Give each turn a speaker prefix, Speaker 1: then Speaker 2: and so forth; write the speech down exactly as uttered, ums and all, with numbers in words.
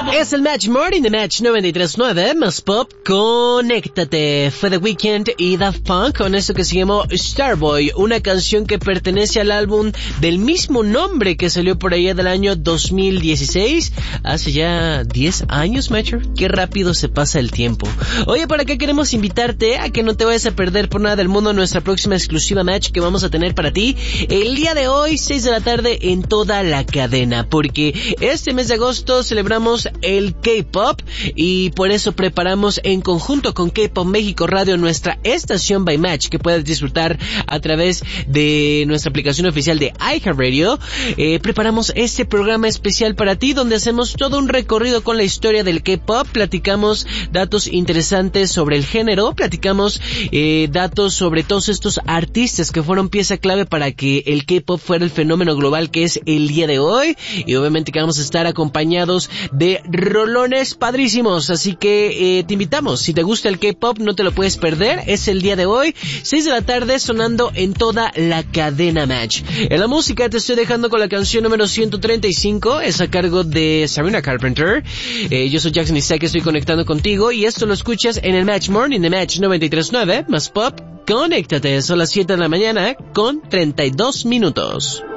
Speaker 1: Es el Match Morning de Match noventa y tres punto nueve, más pop, conéctate. Fue The Weeknd y Daft Punk con eso que se llamó Starboy, una canción que pertenece al álbum del mismo nombre que salió por allá del año dos mil dieciséis, hace ya diez años, Matcher. Qué rápido se pasa el tiempo. Oye, por acá queremos invitarte a que no te vayas a perder por nada del mundo nuestra próxima exclusiva Match que vamos a tener para ti el día de hoy, seis de la tarde, en toda la cadena, porque este mes de agosto celebramos el K-Pop y por eso preparamos en conjunto con K-Pop México Radio nuestra estación by Match que puedes disfrutar a través de nuestra aplicación oficial de iHeartRadio. Eh, preparamos este programa especial para ti donde hacemos todo un recorrido con la historia del K-Pop, platicamos datos interesantes sobre el género, platicamos eh, datos sobre todos estos artistas que fueron pieza clave para que el K-Pop fuera el fenómeno global que es el día de hoy, y obviamente que vamos a estar acompañados de rolones padrísimos, así que eh, te invitamos, si te gusta el K-Pop no te lo puedes perder, es el día de hoy, seis de la tarde, sonando en toda la cadena Match. En la música te estoy dejando con la canción número ciento treinta y cinco, es a cargo de Sabrina Carpenter. eh, yo soy Jackson Isaac, estoy conectando contigo y esto lo escuchas en el Match Morning de Match noventa y tres punto nueve, más pop, conéctate, son las siete de la mañana con treinta y dos minutos.